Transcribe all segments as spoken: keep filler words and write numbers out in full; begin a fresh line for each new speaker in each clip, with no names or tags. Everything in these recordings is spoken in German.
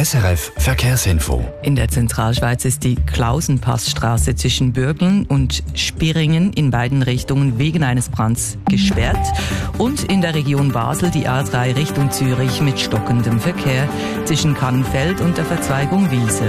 S R F Verkehrsinfo.
In der Zentralschweiz ist die Klausenpassstraße zwischen Bürgeln und Spieringen in beiden Richtungen wegen eines Brands gesperrt. Und in der Region Basel die A drei Richtung Zürich mit stockendem Verkehr zwischen Kannenfeld und der Verzweigung Wiese.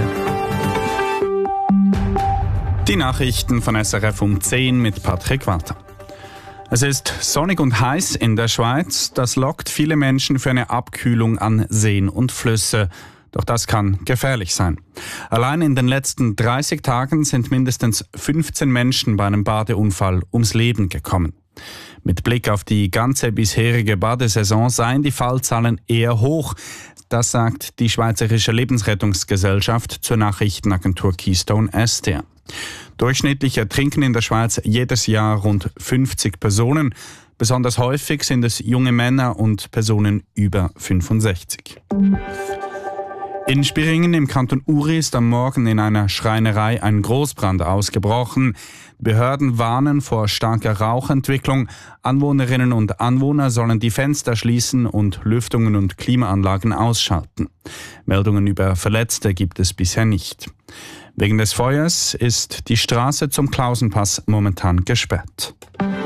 Die Nachrichten von S R F um zehn mit Patrick Walter. Es ist sonnig und heiß in der Schweiz. Das lockt viele Menschen für eine Abkühlung an Seen und Flüsse. Doch das kann gefährlich sein. Allein in den letzten dreißig Tagen sind mindestens fünfzehn Menschen bei einem Badeunfall ums Leben gekommen. Mit Blick auf die ganze bisherige Badesaison seien die Fallzahlen eher hoch. Das sagt die Schweizerische Lebensrettungsgesellschaft zur Nachrichtenagentur Keystone S D A. Durchschnittlich ertrinken in der Schweiz jedes Jahr rund fünfzig Personen. Besonders häufig sind es junge Männer und Personen über fünfundsechzig. In Spieringen im Kanton Uri ist am Morgen in einer Schreinerei ein Großbrand ausgebrochen. Behörden warnen vor starker Rauchentwicklung. Anwohnerinnen und Anwohner sollen die Fenster schließen und Lüftungen und Klimaanlagen ausschalten. Meldungen über Verletzte gibt es bisher nicht. Wegen des Feuers ist die Straße zum Klausenpass momentan gesperrt.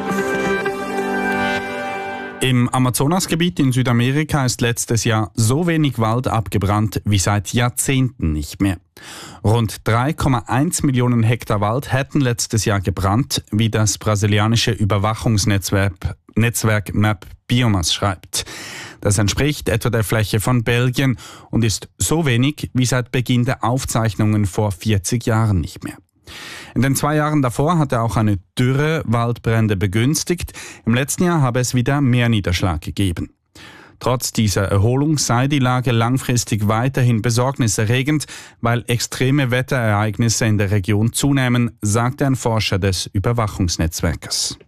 Im Amazonasgebiet in Südamerika ist letztes Jahr so wenig Wald abgebrannt wie seit Jahrzehnten nicht mehr. Rund drei Komma eins Millionen Hektar Wald hätten letztes Jahr gebrannt, wie das brasilianische Überwachungsnetzwerk Netzwerk Map Biomas schreibt. Das entspricht etwa der Fläche von Belgien und ist so wenig wie seit Beginn der Aufzeichnungen vor vierzig Jahren nicht mehr. In den zwei Jahren davor hatte auch eine Dürre Waldbrände begünstigt. Im letzten Jahr habe es wieder mehr Niederschlag gegeben. Trotz dieser Erholung sei die Lage langfristig weiterhin besorgniserregend, weil extreme Wetterereignisse in der Region zunehmen, sagte ein Forscher des Überwachungsnetzwerkes.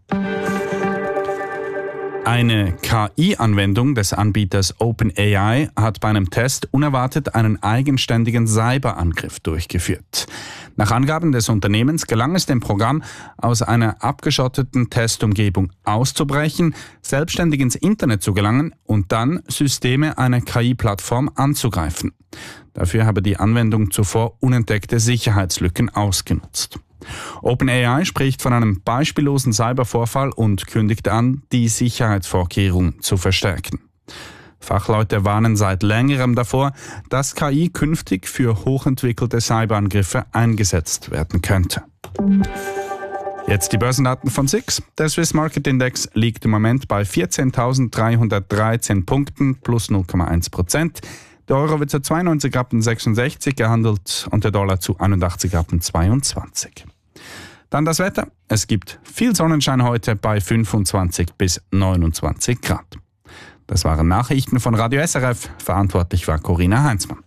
Eine K I-Anwendung des Anbieters OpenAI hat bei einem Test unerwartet einen eigenständigen Cyberangriff durchgeführt. Nach Angaben des Unternehmens gelang es dem Programm, aus einer abgeschotteten Testumgebung auszubrechen, selbstständig ins Internet zu gelangen und dann Systeme einer K I-Plattform anzugreifen. Dafür habe die Anwendung zuvor unentdeckte Sicherheitslücken ausgenutzt. OpenAI spricht von einem beispiellosen Cybervorfall und kündigt an, die Sicherheitsvorkehrungen zu verstärken. Fachleute warnen seit längerem davor, dass K I künftig für hochentwickelte Cyberangriffe eingesetzt werden könnte. Jetzt die Börsendaten von S I X. Der Swiss Market Index liegt im Moment bei vierzehntausenddreihundertdreizehn Punkten plus null Komma eins Prozent. Der Euro wird zu zweiundneunzig Rappen sechsundsechzig gehandelt und der Dollar zu einundachtzig Rappen zweiundzwanzig. Dann das Wetter. Es gibt viel Sonnenschein heute bei fünfundzwanzig bis neunundzwanzig Grad. Das waren Nachrichten von Radio S R F. Verantwortlich war Corinna Heinzmann.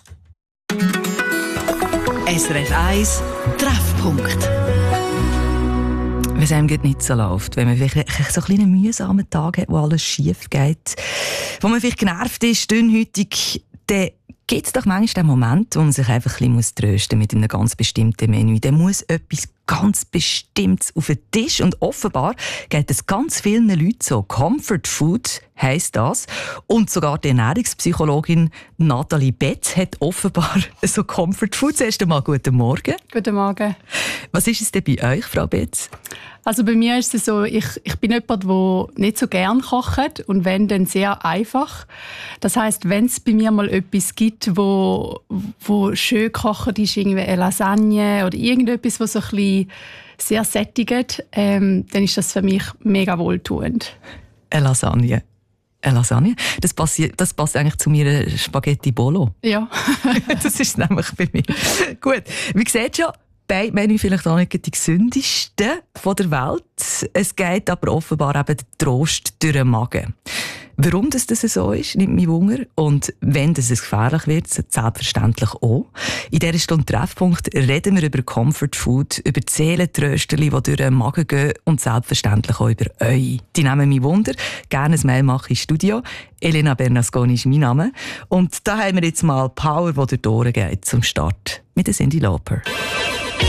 S R F eins Treffpunkt. Wenn es einem nicht so läuft, wenn man vielleicht so einen kleinen mühsamen Tag hat, wo alles schief geht, wo man vielleicht genervt ist, dünnhäutig, dann gibt es doch manchmal den Moment, wo man sich einfach ein bisschen trösten muss mit einem ganz bestimmten Menü. Dann muss etwas ganz Bestimmtes auf den Tisch und offenbar geht es ganz vielen Leuten so. Comfort Food heisst das. Und sogar die Ernährungspsychologin Nathalie Betz hat offenbar so Comfort Food. Zuerst einmal guten Morgen.
Guten Morgen.
Was ist es denn bei euch, Frau Betz?
Also bei mir ist es so, ich, ich bin jemand, der nicht so gern kocht und wenn, dann sehr einfach. Das heisst, wenn es bei mir mal etwas gibt, wo, wo schön gekocht ist, irgendwie eine Lasagne oder irgendetwas, was so ein bisschen sehr sättigt, ähm, dann ist das für mich mega wohltuend.
Eine Lasagne. Eine Lasagne? Das passt, das passt eigentlich zu mir Spaghetti Bolo.
Ja.
Das ist nämlich bei mir. Gut, wie seht ihr, beide Menü vielleicht auch nicht die gesündesten von der Welt. Es geht aber offenbar eben der Trost durch den Magen. Warum das, das so ist, nimmt mich Wunder. Und wenn das gefährlich wird, selbstverständlich auch. In dieser Stunde Treffpunkt reden wir über Comfort Food, über die Seelentrösterchen, die durch den Magen gehen und selbstverständlich auch über euch. Die nehmen mich Wunder. Gerne ein Mail machen ins Studio. Elena Bernasconi ist mein Name. Und da haben wir jetzt mal Power, die durch die Ohren geht zum Start mit der Cyndi Lauper.